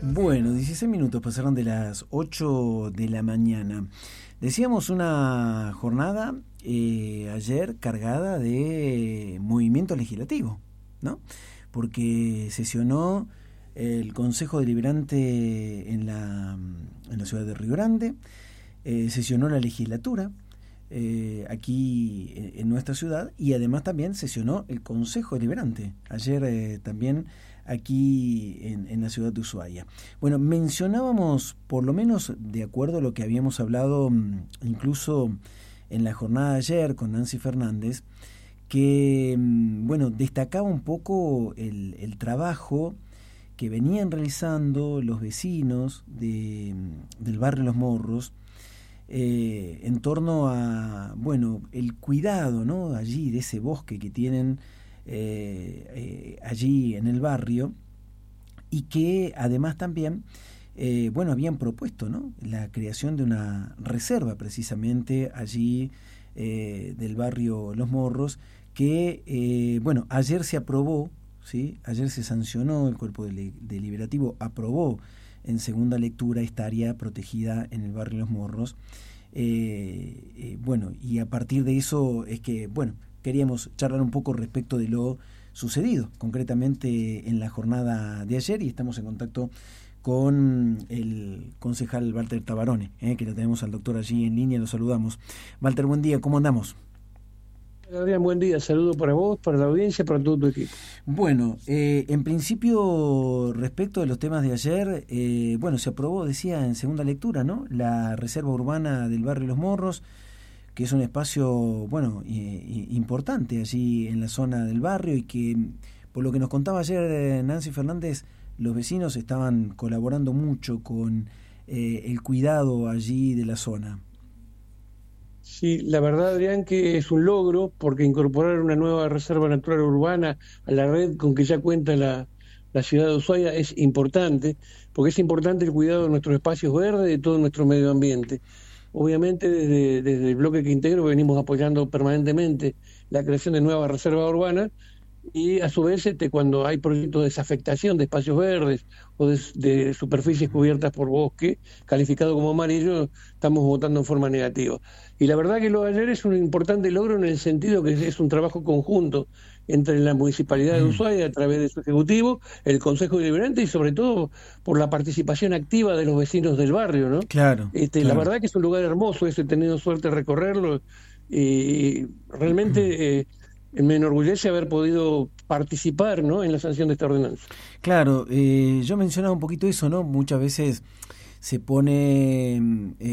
Bueno, 16 minutos pasaron de las 8 de la mañana. Decíamos una jornada ayer cargada de movimiento legislativo, ¿no? Porque sesionó el Consejo Deliberante en la ciudad de Río Grande, sesionó la legislatura aquí en nuestra ciudad, y además también sesionó el Consejo Deliberante ayer también aquí en la ciudad de Ushuaia. Bueno, mencionábamos, por lo menos de acuerdo a lo que habíamos hablado incluso en la jornada de ayer con Nancy Fernández, que bueno, destacaba un poco el trabajo que venían realizando los vecinos del barrio Los Morros en torno a, bueno, el cuidado, ¿no?, allí de ese bosque que tienen allí en el barrio, y que además también bueno, habían propuesto, ¿no?, la creación de una reserva precisamente allí del barrio Los Morros, que bueno, ayer se aprobó, ¿sí? Ayer se sancionó, el cuerpo deliberativo aprobó en segunda lectura esta área protegida en el barrio Los Morros. Bueno, y a partir de eso es que, bueno, queríamos charlar un poco respecto de lo sucedido concretamente en la jornada de ayer, y estamos en contacto con el concejal Walter Tabarone, que lo tenemos al doctor allí en línea, lo saludamos. Walter, buen día, ¿cómo andamos? Adrián, buen día, saludo para vos, para la audiencia, para todo tu equipo. Bueno, en principio, respecto de los temas de ayer, bueno, se aprobó, decía, en segunda lectura, ¿no?, la reserva urbana del barrio Los Morros, que es un espacio, bueno, importante allí en la zona del barrio, y que, por lo que nos contaba ayer Nancy Fernández, los vecinos estaban colaborando mucho con el cuidado allí de la zona. Sí, la verdad, Adrián, que es un logro, porque incorporar una nueva reserva natural urbana a la red con que ya cuenta la ciudad de Ushuaia es importante, porque es importante el cuidado de nuestros espacios verdes, de todo nuestro medio ambiente. Obviamente, desde el bloque que integro venimos apoyando permanentemente la creación de nuevas reservas urbanas, y a su vez cuando hay proyectos de desafectación de espacios verdes o de superficies cubiertas por bosque, calificado como amarillo, estamos votando en forma negativa. Y la verdad que lo de ayer es un importante logro en el sentido que es un trabajo conjunto entre la Municipalidad de Ushuaia a través de su Ejecutivo, el Consejo Deliberante y sobre todo por la participación activa de los vecinos del barrio, ¿no? Claro, claro. La verdad que es un lugar hermoso, he tenido suerte de recorrerlo y realmente... me enorgullece haber podido participar, ¿no?, en la sanción de esta ordenanza. Claro, yo mencionaba un poquito eso, ¿no? Muchas veces se pone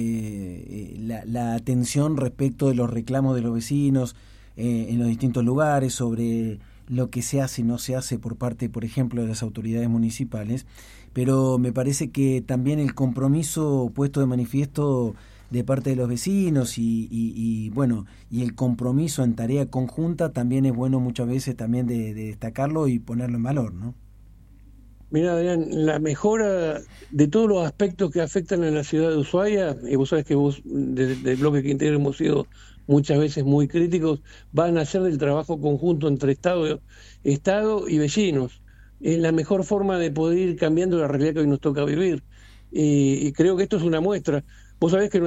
la atención respecto de los reclamos de los vecinos en los distintos lugares sobre lo que se hace y no se hace por parte, por ejemplo, de las autoridades municipales, pero me parece que también el compromiso puesto de manifiesto de parte de los vecinos y bueno, y el compromiso en tarea conjunta también es bueno muchas veces también de destacarlo y ponerlo en valor, ¿no? Mira, Adrián, la mejora de todos los aspectos que afectan a la ciudad de Ushuaia, y vos sabés que vos del bloque que integro hemos sido muchas veces muy críticos, van a ser del trabajo conjunto entre Estado y vecinos. Es la mejor forma de poder ir cambiando la realidad que hoy nos toca vivir. Y creo que esto es una muestra. Vos sabés que